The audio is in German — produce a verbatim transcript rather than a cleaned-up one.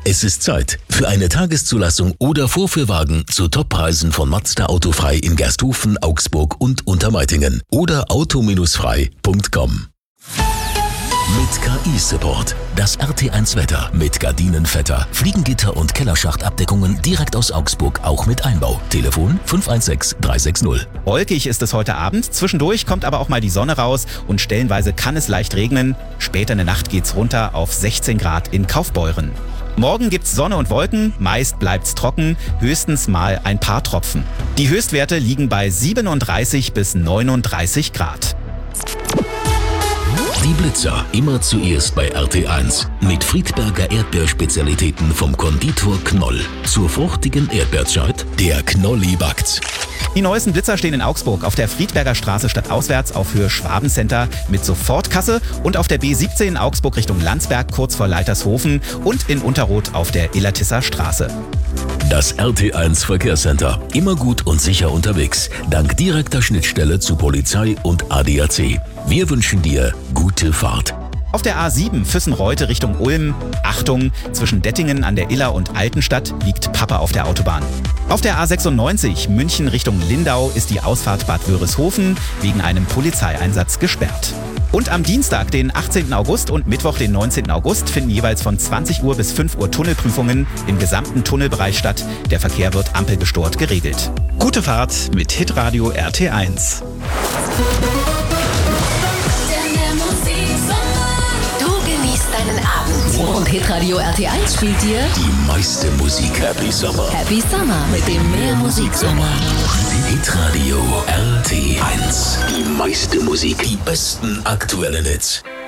Es ist Zeit für eine Tageszulassung oder Vorführwagen zu Toppreisen von Mazda Autofrei in Gersthofen, Augsburg und Untermeitingen oder auto frei punkt com. Mit K I-Support. Das R T eins Wetter mit Gardinenvetter, Fliegengitter und Kellerschachtabdeckungen direkt aus Augsburg, auch mit Einbau. Telefon fünf eins sechs drei sechs null. Wolkig ist es heute Abend, zwischendurch kommt aber auch mal die Sonne raus und stellenweise kann es leicht regnen. Später in der Nacht geht's runter auf sechzehn Grad in Kaufbeuren. Morgen gibt's Sonne und Wolken, meist bleibt's trocken, höchstens mal ein paar Tropfen. Die Höchstwerte liegen bei siebenunddreißig bis neununddreißig Grad. Die Blitzer immer zuerst bei R T eins. Mit Friedberger Erdbeerspezialitäten vom Konditor Knoll. Zur fruchtigen Erdbeerzeit, der Knolli backt's. Die neuesten Blitzer stehen in Augsburg auf der Friedberger Straße stadtauswärts auf Höhe Schwabencenter mit Sofortkasse und auf der B siebzehn Augsburg Richtung Landsberg kurz vor Leitershofen und in Unterroth auf der Illertisser Straße. Das R T eins Verkehrscenter. Immer gut und sicher unterwegs. Dank direkter Schnittstelle zu Polizei und A D A C. Wir wünschen dir gute Fahrt. Auf der A sieben Füssen-Reute Richtung Ulm, Achtung, zwischen Dettingen an der Iller und Altenstadt liegt Papa auf der Autobahn. Auf der A sechsundneunzig München Richtung Lindau ist die Ausfahrt Bad Wörishofen wegen einem Polizeieinsatz gesperrt. Und am Dienstag, den achtzehnten August und Mittwoch, den neunzehnten August, finden jeweils von zwanzig Uhr bis fünf Uhr Tunnelprüfungen im gesamten Tunnelbereich statt. Der Verkehr wird ampelgestört geregelt. Gute Fahrt mit Hitradio R T eins. Deinen Abend. Und Hitradio R T eins spielt dir die meiste Musik. Happy Summer. Happy Summer mit dem Mehr Musiksommer. Hitradio R T eins. Die meiste Musik. Die besten aktuellen Hits.